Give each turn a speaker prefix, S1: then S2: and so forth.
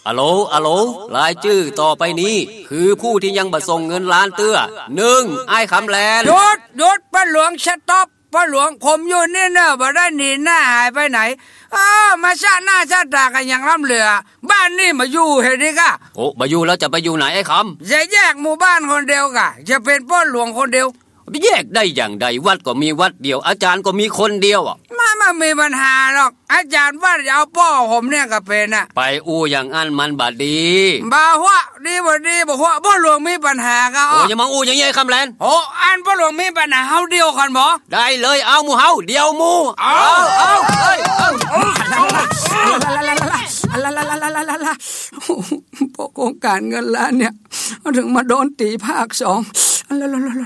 S1: อะโหลรายชื่อต่อไปนี้คือผู้ที่ยังบ่ส่งเงินล้านเตื้อ1อ้ายคำแลน
S2: หยุดป้าหลวงสต็อปป้าหลวงผมอยู่นี่เนอะบ่ได้หนีหน้าหายไปไหนมาชาหน้าชาตากันอย่างล้ำเหลือบ้านนี่มาอยู่เห็นดิกะ
S1: โอ้มาอยู่แล้วจะไปอยู่ไหนไอ้ค
S2: ำจะแยกหมู่บ้านคนเดียวกะจะเป็นป้าหลวงคนเดียว
S1: แยกได้อย่างใดวัดก็มีวัดเดียวอาจารย์ก็มีคนเดียวอ่ะ
S2: ไม่มีปัญหาหรอกอาจารย์ว่าจะเอาป้อผมเนี่ยก็เป็นน่ะ
S1: ไปอู้อย่างอันมันบาดดี
S2: บ่าวะดีบ่ดีบ่ว่าป้าหลวงมีปัญหาก็
S1: โอ้อย่ามาอู้อย่างงี้คำแลน
S2: โอ้อันป้าหลวงมีปัญหาเฮาเดียวกันบ่
S1: ได้เลยเอาหมู่เฮาเดียวหมู่เอา
S2: โครงการเงินล้านเนี่ยถึงมาโดนตีภาค2